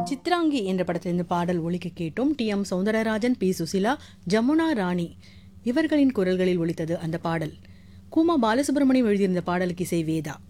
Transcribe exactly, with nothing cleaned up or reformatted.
சித்ராங்கி என்ற படத்தில் இந்த பாடல் ஒலிக்க கேட்டோம். D M Soundararajan, B Susheela, Jamuna ராணி இவர்களின் குரல்களில் ஒலித்தது அந்த பாடல். கூமா பாலசுப்ரமணியம் எழுதியிருந்த பாடலுக்கு இசை வேதா.